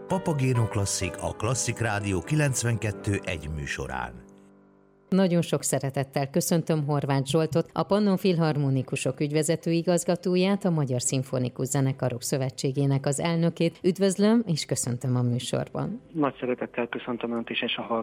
Papagéno Klasszik a Klasszik Rádió 92.1 műsorán. Nagyon sok szeretettel köszöntöm Horváth Zsoltot, a Pannon Filharmonikusok ügyvezető igazgatóját, a Magyar Szimfonikus Zenekarok Szövetségének az elnökét. Üdvözlöm és köszöntöm a műsorban. Nagy szeretettel köszöntöm Önt is és a